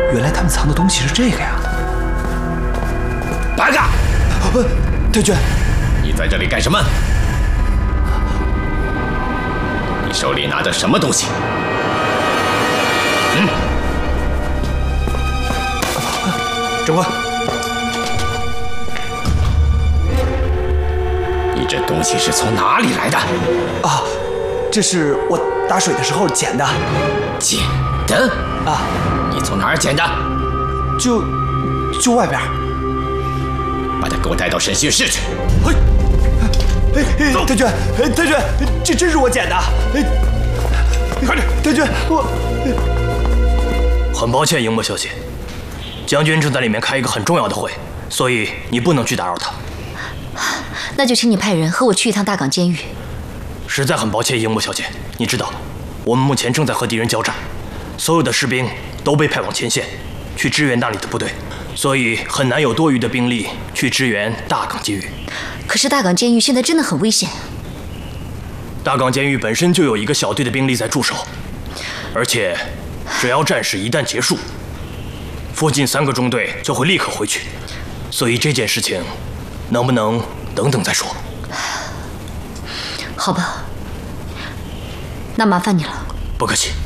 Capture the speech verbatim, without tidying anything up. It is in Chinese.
原来他们藏的东西是这个呀！ 八嘎！ 呃，太君， 你在这里干什么？你手里拿着什么东西？嗯， 长官， 你这东西是从哪里来的？ 啊，这是我打水的时候捡的。 捡的？ 啊， 你从哪儿捡的？ 就就外边。 把他给我带到审讯室去。 嘿，哎哎，太君，太君，这真是我捡的。哎， 快点， 太君，我。 很抱歉，樱木小姐，将军正在里面开一个很重要的会，所以你不能去打扰他。 那就请你派人和我去一趟大港监狱。 实在很抱歉，樱木小姐，你知道，我们目前正在和敌人交战，所有的士兵都被派往前线，去支援那里的部队，所以很难有多余的兵力去支援大港监狱。 可是大港监狱现在真的很危险。 大港监狱本身就有一个小队的兵力在驻守，而且只要战事一旦结束，附近三个中队就会立刻回去，所以这件事情能不能等等再说？ 好吧，那麻烦你了。 不客气。